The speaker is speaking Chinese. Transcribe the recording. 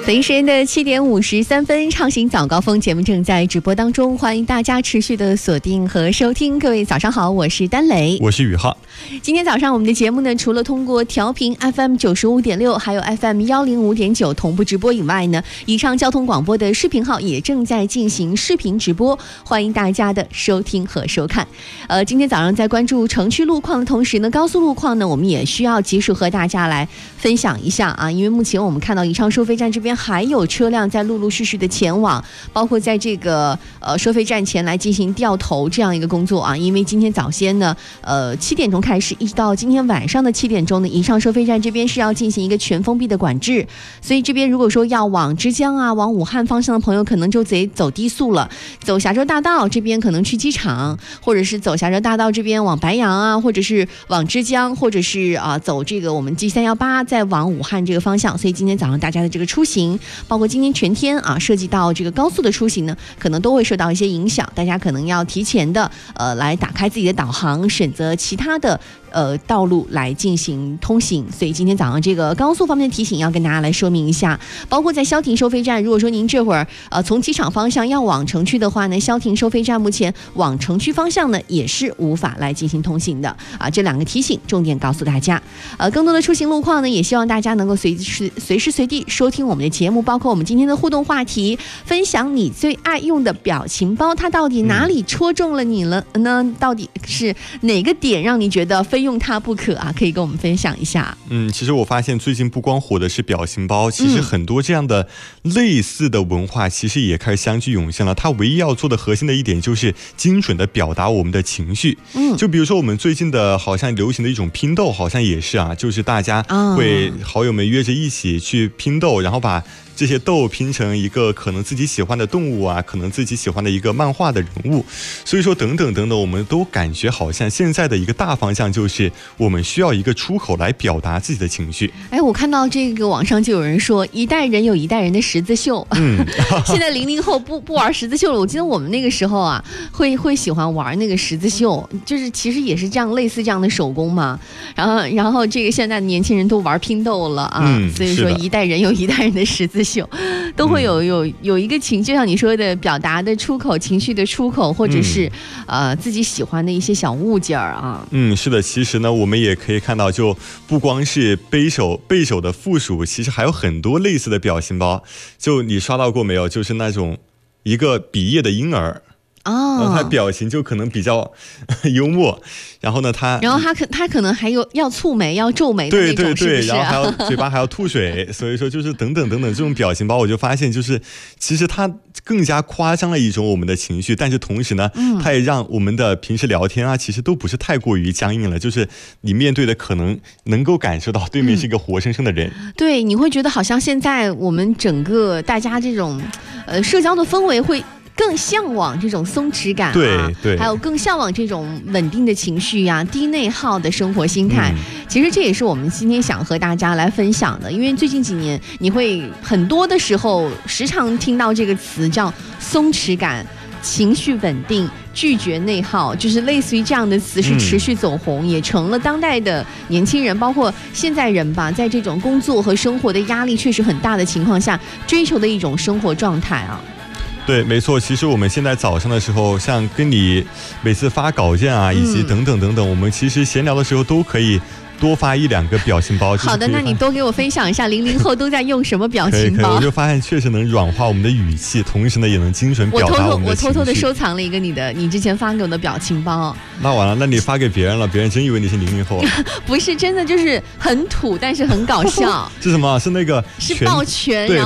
北京时间的7点53分，畅行早高峰节目正在直播当中，欢迎大家持续的锁定和收听。各位早上好，我是丹雷， 我是宇浩。 今天早上我们的节目呢，除了通过调频 FM 95.6还有 FM 105.9同步直播以外呢，宜昌交通广播的视频号也正在进行视频直播，欢迎大家的收听和收看。今天早上在关注城区路况的同时呢，高速路况呢，我们也需要及时和大家来分享一下啊，因为目前我们看到宜昌收费站这边还有车辆在陆陆续续的前往，包括在这个收费站前来进行掉头这样一个工作啊。因为今天早先呢，7点钟开始，一直到今天晚上的7点钟呢，宜昌收费站这边是要进行一个全封闭的管制，所以这边如果说要往枝江啊、往武汉方向的朋友，可能就得走低速了，走霞州大道这边可能去机场，或者是走霞州大道这边往白杨啊，或者是往枝江，或者是走这个我们 G318 再往武汉这个方向。所以今天早上大家的这个出行，包括今天全天啊，涉及到这个高速的出行呢，可能都会受到一些影响，大家可能要提前的来打开自己的导航，选择其他的道路来进行通行。所以今天早上这个高速方面的提醒要跟大家来说明一下，包括在消停收费站，如果说您这会儿从机场方向要往城区的话呢，消停收费站目前往城区方向呢也是无法来进行通行的啊。这两个提醒重点告诉大家。更多的出行路况呢，也希望大家能够随时随地收听我们的节目，包括我们今天的互动话题，分享你最爱用的表情包，它到底哪里戳中了你了呢？到底是哪个点让你觉得非用它不可啊？可以跟我们分享一下。 其实我发现最近不光火的是表情包，其实很多这样的类似的文化其实也开始相继涌现了。它唯一要做的核心的一点就是精准的表达我们的情绪。就比如说我们最近的好像流行的一种拼豆，好像也是啊，就是大家会好友们约着一起去拼豆，然后把这些豆拼成一个可能自己喜欢的动物啊，可能自己喜欢的一个漫画的人物。所以说等等等等，我们都感觉好像现在的一个大方向就是我们需要一个出口来表达自己的情绪。 我看到这个网上就有人说，一代人有一代人的十字绣。现在00后不玩十字绣了。我记得我们那个时候啊，会喜欢玩那个十字绣，就是其实也是这样类似这样的手工嘛。然后这个现在的年轻人都玩拼豆了啊，所以说一代人有一代人的十字绣，都会有一个情，就像你说的，表达的出口，情绪的出口，或者是自己喜欢的一些小物件啊。 是的，其实呢，我们也可以看到，就不光是背手的附属，其实还有很多类似的表情包。就你刷到过没有？就是那种一个毕业的婴儿。他表情就可能比较幽默，然后呢他可能还有要蹙眉要皱眉的那种，是不是？然后还有嘴巴还要吐水。所以说就是等等等等这种表情包，我就发现就是其实它更加夸张了一种我们的情绪，但是同时呢它也让我们的平时聊天啊其实都不是太过于僵硬了，就是你面对的可能能够感受到对面是一个活生生的人。 对，你会觉得好像现在我们整个大家这种社交的氛围会更向往这种松弛感啊，对，还有更向往这种稳定的情绪啊，低内耗的生活心态。其实这也是我们今天想和大家来分享的，因为最近几年你会很多的时候时常听到这个词叫松弛感、情绪稳定、拒绝内耗，就是类似于这样的词是持续走红，也成了当代的年轻人，包括现在人吧，在这种工作和生活的压力确实很大的情况下，追求的一种生活状态啊。 对，没错。其实我们现在早上的时候，像跟你每次发稿件啊，以及等等等等，我们其实闲聊的时候都可以多发1-2个表情包。 好的，那你多给我分享一下00后都在用什么表情包。 可以，我就发现确实能软化我们的语气，同时呢也能精准表达我们的情绪。 我偷偷的收藏了一个你之前发给我的表情包。 那完了，那你发给别人了，别人真以为你是00后。 不是，真的就是很土，但是很搞笑。 是什么？是那个是抱拳。